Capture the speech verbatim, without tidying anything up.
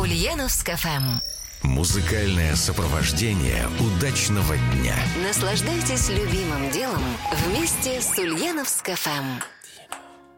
Ульяновск эф эм. Музыкальное сопровождение удачного дня. Наслаждайтесь любимым делом вместе с Ульяновск эф эм.